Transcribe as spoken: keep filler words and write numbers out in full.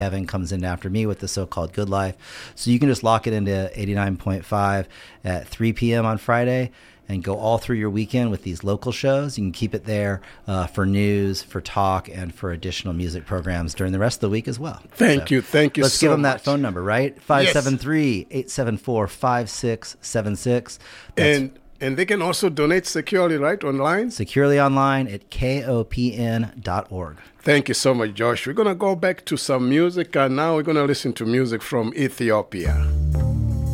Kevin comes in after me with the so-called Good Life. So you can just lock it into eighty-nine point five at three p.m. on Friday and go all through your weekend with these local shows. You can keep it there uh, for news, for talk, and for additional music programs during the rest of the week as well. Thank so you. Thank you let's so give them much. that phone number, right? five seven three, eight seven four, five six seven six. Yes. And and they can also donate securely, right, online? Securely online at K O P N dot org. Thank you so much, Josh. We're going to go back to some music, and now we're going to listen to music from Ethiopia.